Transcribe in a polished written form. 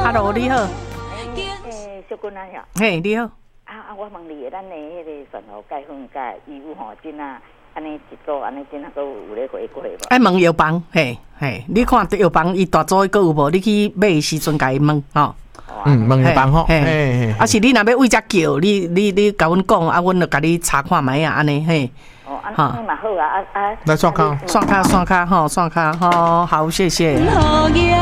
，Hello， 你好。 小君啊， 嘿，你好。 我问你，咱的迄个蒜头盖粉盖义乌吼，真啊，安尼一组安尼真啊，都有咧回馈无？ 爱问药房，嘿，你看药房伊大组佫有无？你去买的时阵，甲伊问吼。 问药房吼， 啊是你若要为只叫，你甲阮讲，啊，阮就甲你查看卖啊，安尼嘿。 安尼嘛好啊， 来刷卡， 刷卡吼，刷卡吼，好，谢谢。